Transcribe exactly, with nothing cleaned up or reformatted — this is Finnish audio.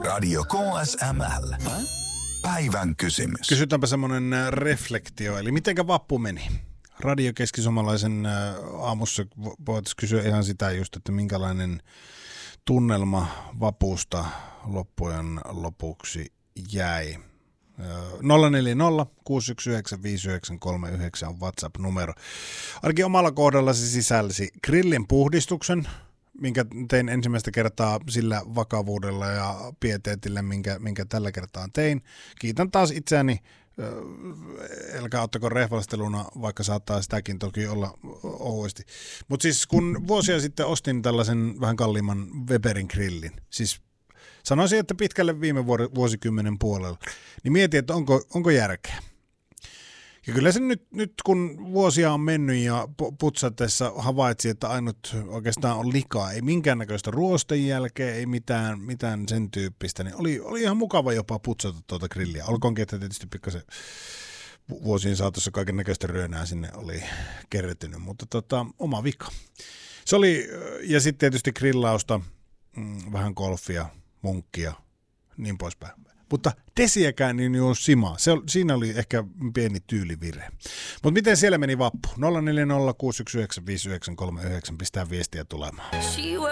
Radio K S M L. Päivän kysymys. Kysytäänpä semmoinen reflektio, eli mitenkä vappu meni? Radio Keski-Suomalaisen aamussa voitaisiin kysyä ihan sitä just, että minkälainen tunnelma vapusta loppujen lopuksi jäi. nolla neljä nolla kuusi yksi yhdeksän viisi yhdeksän kolme yhdeksän on WhatsApp-numero. Ainakin omalla kohdalla se sisälsi grillin puhdistuksen, minkä tein ensimmäistä kertaa sillä vakavuudella ja pieteetillä, minkä, minkä tällä kertaa tein. Kiitän taas itseäni, älkää ottako rehvallisteluna, vaikka saattaa sitäkin toki olla ohuesti. Mutta siis kun vuosia sitten ostin tällaisen vähän kalliimman Weberin grillin, siis sanoisin, että pitkälle viime vuosikymmenen puolella, niin mietin, että onko, onko järkeä. Ja kyllä se nyt, nyt kun vuosia on mennyt ja putsatessa havaitsi, että ainut oikeastaan on likaa, ei minkäännäköistä ruosten jälkeen, ei mitään, mitään sen tyyppistä, niin oli, oli ihan mukava jopa putsata tuota grilliä. Olkoonkin, että tietysti pikkasen vuosien saatossa kaiken näköistä ryönää sinne oli kertynyt, mutta tota, oma vika. Se oli, ja sitten tietysti grillausta, mm, vähän golfia, munkkia, niin poispäin. Mutta desiäkään niin ole simaa. Se, siinä oli ehkä pieni tyylivire. Mutta miten siellä meni vappu? nolla neljä nolla kuusi yksi yhdeksän viisi yhdeksän kolme yhdeksän pistää viestiä tulemaan.